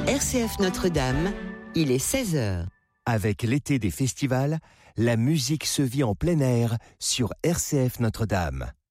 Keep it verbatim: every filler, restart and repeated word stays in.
R C F Notre-Dame, il est seize heures. Avec l'été des festivals, la musique se vit en plein air sur R C F Notre-Dame.